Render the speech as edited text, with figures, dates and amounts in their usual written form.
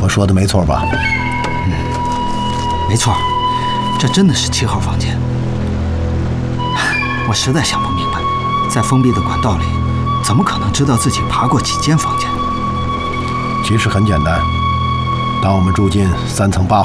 我说的没错吧？ 没错，这真的是7号房间。我实在想不明白，在封闭的管道里，怎么可能知道自己爬过几间房间？ 其实很简单，当我们住进3层8